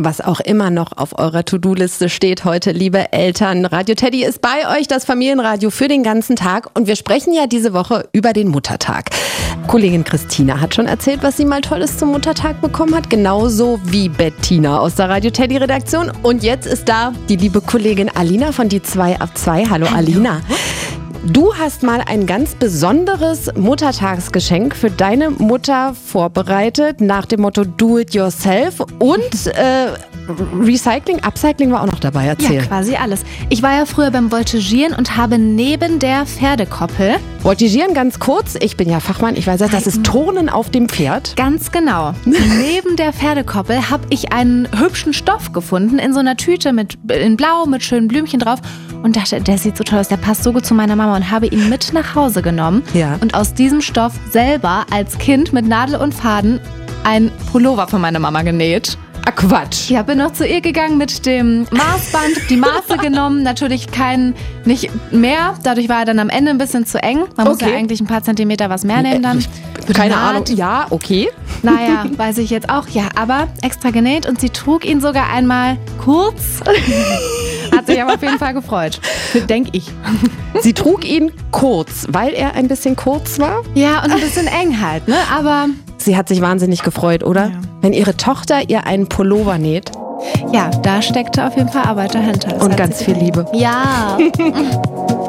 was auch immer noch auf eurer To-Do-Liste steht heute, liebe Eltern. Radio Teddy ist bei euch, das Familienradio für den ganzen Tag. Und wir sprechen ja diese Woche über den Muttertag. Kollegin Christina hat schon erzählt, was sie mal Tolles zum Muttertag bekommen hat. Genauso wie Bettina aus der Radio Teddy-Redaktion. Und jetzt ist da die liebe Kollegin Alina von Die 2 ab 2. Hallo Alina. Du hast mal ein ganz besonderes Muttertagsgeschenk für deine Mutter vorbereitet, nach dem Motto Do it yourself und Recycling, Upcycling war auch noch dabei, erzähl. Ja, quasi alles. Ich war ja früher beim Voltigieren und habe neben der Pferdekoppel... Voltigieren ganz kurz, ich bin ja Fachmann, ich weiß, das ist Turnen auf dem Pferd. Ganz genau. Neben der Pferdekoppel habe ich einen hübschen Stoff gefunden in so einer Tüte in Blau mit schönen Blümchen drauf und dachte, der sieht so toll aus, der passt so gut zu meiner Mama und habe ihn mit nach Hause genommen und aus diesem Stoff selber als Kind mit Nadel und Faden ein Pullover für meine Mama genäht. Ah, Quatsch. Ja, bin noch zu ihr gegangen mit dem Maßband, die Maße genommen, natürlich nicht mehr. Dadurch war er dann am Ende ein bisschen zu eng. Man muss ja eigentlich ein paar Zentimeter was mehr nehmen dann. Keine Ahnung, ja, okay. Naja, weiß ich jetzt auch, ja, aber extra genäht und sie trug ihn sogar einmal kurz. Hat sich aber auf jeden Fall gefreut, denke ich. Sie trug ihn kurz, weil er ein bisschen kurz war? Ja, und ein bisschen eng halt, ne, aber... Sie hat sich wahnsinnig gefreut, oder? Ja. Wenn ihre Tochter ihr einen Pullover näht. Ja, da steckte auf jeden Fall Arbeit dahinter. Und ganz viel Liebe. Ja.